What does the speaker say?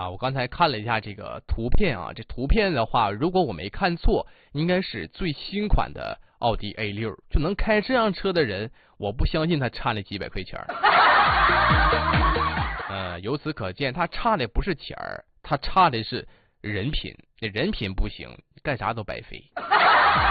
啊，我刚才看了一下这个图片啊，这图片的话，如果我没看错，应该是最新款的奥迪 A6。就能开这辆车的人，我不相信他差那几百块钱由此可见，他差的不是钱儿，他差的是人品。这人品不行，干啥都白费。